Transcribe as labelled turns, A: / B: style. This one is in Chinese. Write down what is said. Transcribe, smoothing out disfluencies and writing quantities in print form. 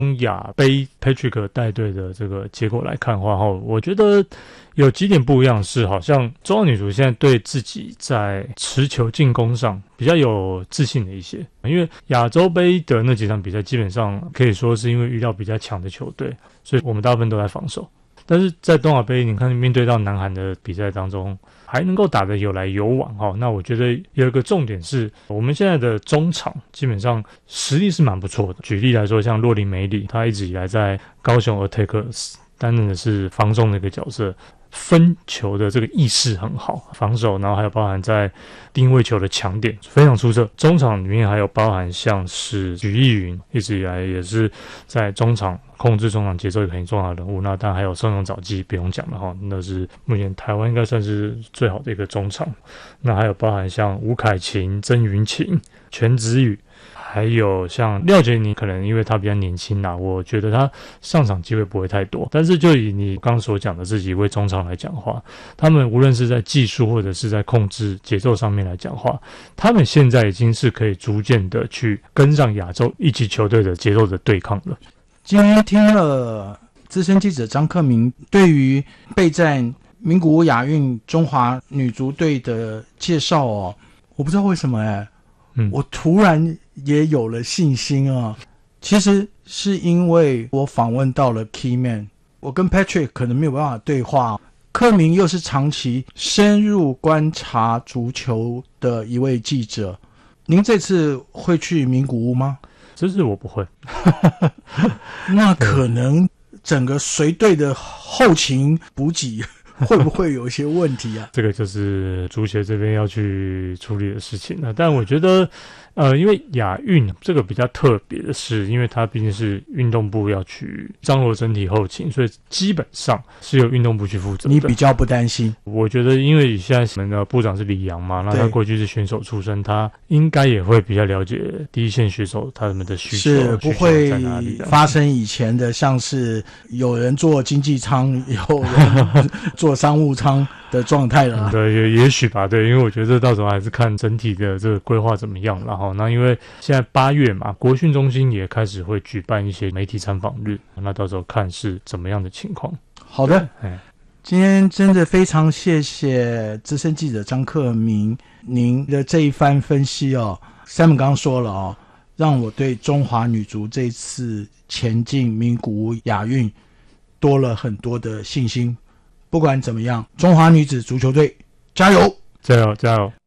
A: 亚杯 Patrick 带队的这个结果来看的话，我觉得有几点不一样是，好像中华女足现在对自己在持球进攻上比较有自信的一些，因为亚洲杯的那几场比赛基本上可以说是因为遇到比较强的球队，所以我们大部分都在防守。但是在东亚杯，你看面对到南韩的比赛当中，还能够打得有来有往那我觉得有一个重点是，我们现在的中场基本上实力是蛮不错的。举例来说，像洛林梅里，他一直以来在高雄 Attackers 担任的是防中的一个角色，分球的这个意识很好，防守，然后还有包含在定位球的强点非常出色。中场里面还有包含像是许艺云，一直以来也是在中场控制中场节奏一个很重要的人物。那当然还有松永早纪不用讲了那是目前台湾应该算是最好的一个中场。那还有包含像吴凯琴、曾云晴、全子宇，还有像廖杰尼，可能因为他比较年轻我觉得他上场机会不会太多。但是就以你刚刚所讲的这几位中场来讲话，他们无论是在技术或者是在控制节奏上面来讲话，他们现在已经是可以逐渐的去跟上亚洲一级球队的节奏的对抗了。
B: 今天听了资深记者张克明对于备战名古屋亚运中华女足队的介绍我不知道为什么我突然也有了信心其实是因为我访问到了 Keyman， 我跟 Patrick 可能没有办法对话，克明又是长期深入观察足球的一位记者，您这次会去名古屋吗？
A: 这次我不会
B: 那可能整个随队的后勤补给会不会有一些问题啊？
A: 这个就是足协这边要去处理的事情了。但我觉得因为亚运这个比较特别的是，因为它毕竟是运动部要去张罗整体后勤，所以基本上是由运动部去负责的。
B: 你比较不担心？
A: 我觉得因为现在我们的部长是李阳嘛，那他过去是选手出身，他应该也会比较了解第一线选手他们的需求
B: 是不会发生以前的像是有人做经济舱有人做商务舱的状态了
A: 对，也许吧，对，因为我觉得到时候还是看整体的这个规划怎么样了那因为现在8月嘛，国训中心也开始会举办一些媒体参访日，那到时候看是怎么样的情况。
B: 好的，今天真的非常谢谢资深记者张克明您的这一番分析Simon 刚刚说了让我对中华女足这次前进名古屋亚运多了很多的信心。不管怎么样，中华女子足球队加油！
A: 加油！加油！